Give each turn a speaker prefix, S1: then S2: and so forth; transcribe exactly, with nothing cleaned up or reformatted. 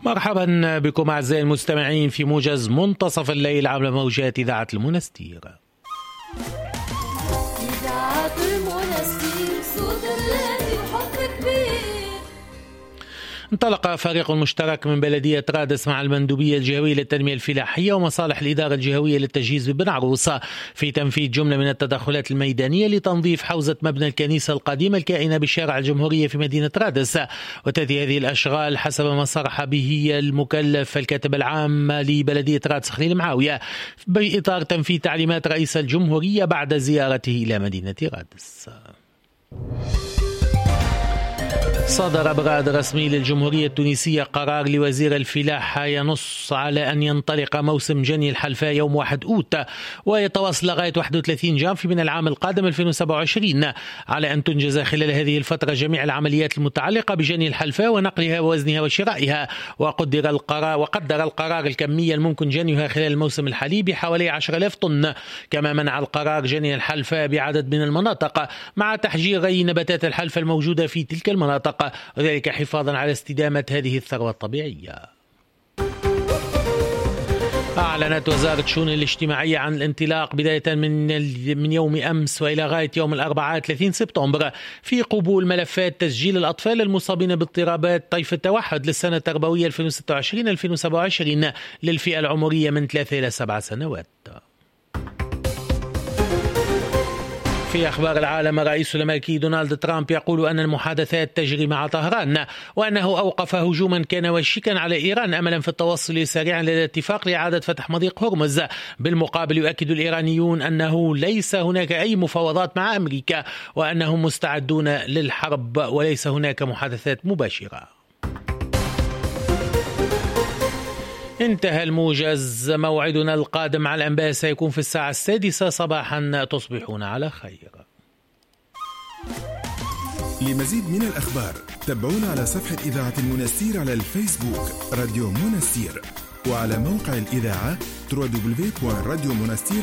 S1: مرحبا بكم أعزائي المستمعين في موجز منتصف الليل على موجات إذاعة المنستير.
S2: إذاعة المنستير صوت الذي وحب كبير.
S1: انطلق فريق مشترك من بلدية رادس مع المندوبية الجهوية للتنمية الفلاحية ومصالح الإدارة الجهوية للتجهيز ببن عروس في تنفيذ جملة من التدخلات الميدانية لتنظيف حوزة مبنى الكنيسة القديمة الكائنة بشارع الجمهورية في مدينة رادس. وتأتي هذه الأشغال حسب ما صرح به المكلف الكاتب العام لبلدية رادس خليل معاوية بإطار تنفيذ تعليمات رئيس الجمهورية بعد زيارته إلى مدينة رادس. صدر براد رسمي للجمهورية التونسية قرار لوزير الفلاحة ينص على أن ينطلق موسم جني الحلفاء يوم واحد أوت ويتواصل لغاية واحد وثلاثين جانفي من العام القادم ألفين وسبعة وعشرين، على أن تنجز خلال هذه الفترة جميع العمليات المتعلقة بجني الحلفاء ونقلها ووزنها وشرائها. وقدر القرار وقدر القرار الكمية الممكن جنيها خلال الموسم الحالي بحوالي عشرة آلاف طن. كما منع القرار جني الحلفاء بعدد من المناطق مع تحجير نباتات الحلفاء الموجودة في تلك المناطق، وذلك حفاظا على استدامة هذه الثروة الطبيعية. أعلنت وزارة الشؤون الاجتماعية عن الانطلاق بداية من من يوم أمس وإلى غاية يوم الأربعاء ثلاثين سبتمبر في قبول ملفات تسجيل الأطفال المصابين باضطرابات طيف التوحد للسنة التربوية ألفين وستة وعشرين ألفين وسبعة وعشرين للفئة العمرية من ثلاثة إلى سبع سنوات. في أخبار العالم، الرئيس الأمريكي دونالد ترامب يقول أن المحادثات تجري مع طهران وأنه أوقف هجوما كان وشيكا على إيران أملا في التوصل سريعا للاتفاق لإعادة فتح مضيق هرمز. بالمقابل يؤكد الإيرانيون أنه ليس هناك أي مفاوضات مع أمريكا وأنهم مستعدون للحرب وليس هناك محادثات مباشرة. انتهى الموجز. موعدنا القادم على الأنباء سيكون في الساعة السادسة صباحا. تصبحون على خير.
S3: لمزيد من الأخبار تابعونا على صفحة إذاعة المنستير على الفيسبوك راديو منستير، وعلى موقع الإذاعة دبليو دبليو دبليو دوت راديو منستير